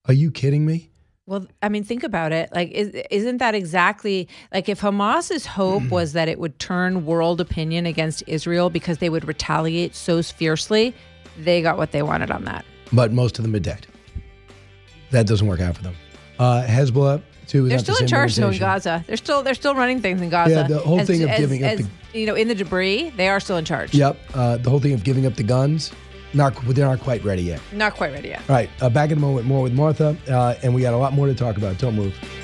Are you kidding me? Well, I mean, think about it. Like, isn't that exactly like if Hamas's hope was that it would turn world opinion against Israel because they would retaliate so fiercely, they got what they wanted on that. But most of them are dead. That doesn't work out for them. Hezbollah, too. They're still in charge though in Gaza. They're still running things in Gaza. Yeah, the whole thing of giving up in the debris, they are still in charge. Yep. The whole thing of giving up the guns. They're not quite ready yet. Not quite ready yet. All right. Back in a moment, more with Martha. And we got a lot more to talk about. Don't move.